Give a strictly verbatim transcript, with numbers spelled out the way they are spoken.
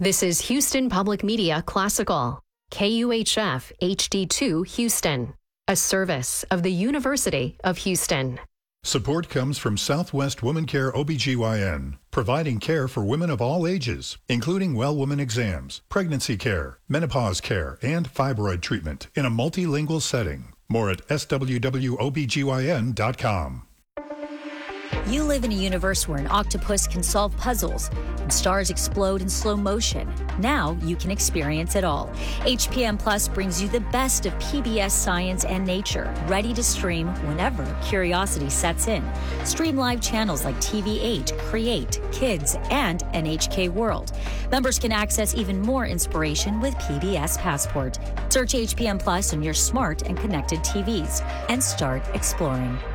This is Houston Public Media Classical, K U H F H D two Houston, a service of the University of Houston. Support comes from Southwest Woman Care O B G Y N, providing care for women of all ages, including well woman exams, pregnancy care, menopause care, and fibroid treatment in a multilingual setting. More at S W W O B G Y N dot com. You live in a universe where an octopus can solve puzzles and stars explode in slow motion. Now you can experience it all. H P M Plus brings you the best of P B S Science and Nature, ready to stream whenever curiosity sets in. Stream live channels like T V eight, Create, Kids, and N H K World. Members can access even more inspiration with P B S Passport. Search H P M Plus on your smart and connected T Vs and start exploring.